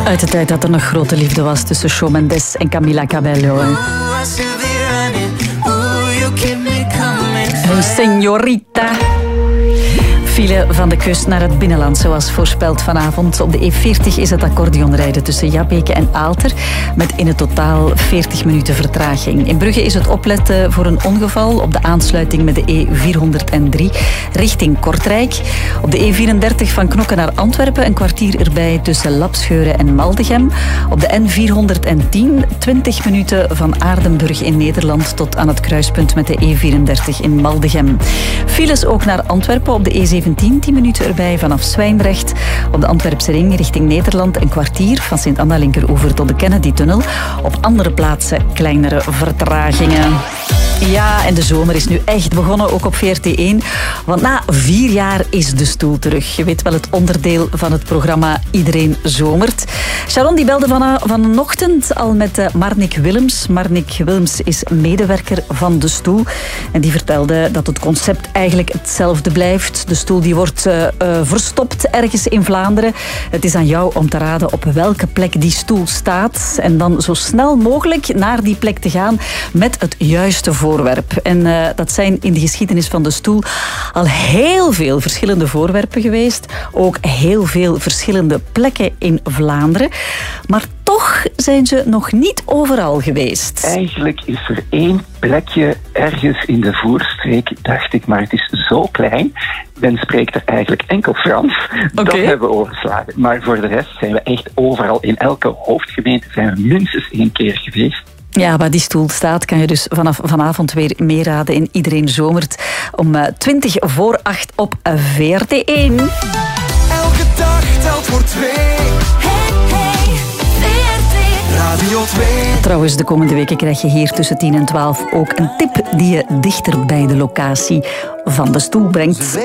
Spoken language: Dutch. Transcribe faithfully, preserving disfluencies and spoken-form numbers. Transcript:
Uit de tijd dat er nog grote liefde was tussen Shawn Mendes en Camila Cabello. Hè. Een señorita. File van de kust naar het binnenland, zoals voorspeld vanavond. Op de E veertig is het accordeonrijden tussen Jabbeke en Aalter, met in het totaal veertig minuten vertraging. In Brugge is het opletten voor een ongeval op de aansluiting met de E vierhonderddrie richting Kortrijk. Op de E vierendertig van Knokke naar Antwerpen een kwartier erbij tussen Lapscheuren en Maldegem. Op de N vierhonderdtien twintig minuten van Aardenburg in Nederland tot aan het kruispunt met de E vierendertig in Maldegem. Files ook naar Antwerpen op de E zeventien, tien minuten erbij vanaf Zwijndrecht. Op de Antwerpse ring richting Nederland een kwartier van Sint-Anna-Linkeroever tot de Kennedy-tunnel. Op andere plaatsen kleinere vertragingen. Ja, en de zomer is nu echt begonnen, ook op V R T één. Want na vier jaar is de stoel terug. Je weet wel, het onderdeel van het programma Iedereen Zomert. Sharon die belde van, vanochtend al met uh, Marnik Willems. Marnik Willems is medewerker van de stoel. En die vertelde dat het concept eigenlijk hetzelfde blijft. De stoel die wordt uh, uh, verstopt ergens in Vlaanderen. Het is aan jou om te raden op welke plek die stoel staat. En dan zo snel mogelijk naar die plek te gaan met het juiste voorwerp. En uh, dat zijn in de geschiedenis van de stoel al heel veel verschillende voorwerpen geweest. Ook heel veel verschillende plekken in Vlaanderen. Maar toch zijn ze nog niet overal geweest. Eigenlijk is er één plekje ergens in de Voorstreek, dacht ik, maar het is zo klein. Men spreekt er eigenlijk enkel Frans. Okay. Dat hebben we overgeslagen. Maar voor de rest zijn we echt overal. In elke hoofdgemeente zijn we minstens één keer geweest. Ja, waar die stoel staat kan je dus vanaf vanavond weer meeraden in Iedereen Zomert om twintig voor acht op V R T één. Elke dag telt voor twee. Hey, hey, V R T Radio twee. Trouwens, de komende weken krijg je hier tussen tien en twaalf ook een tip die je dichter bij de locatie van de stoel brengt.